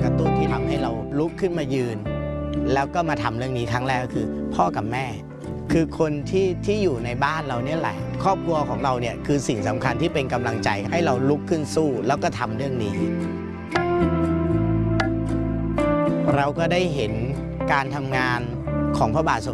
กระตุ้นที่ทำให้เราลุกขึ้นมายืนแล้วก็มาทำเรื่องนี้ครั้งแรกก็คือพ่อกับแม่คือคนที่อยู่ในบ้านเราเนี่ยแหละครอบครัวของเราเนี่ยคือสิ่งสำคัญที่เป็นกำลังใจให้เราลุกขึ้นสู้แล้วก็ทำเรื่องนี้เราก็ได้เห็นการทำงานของพระบาทสม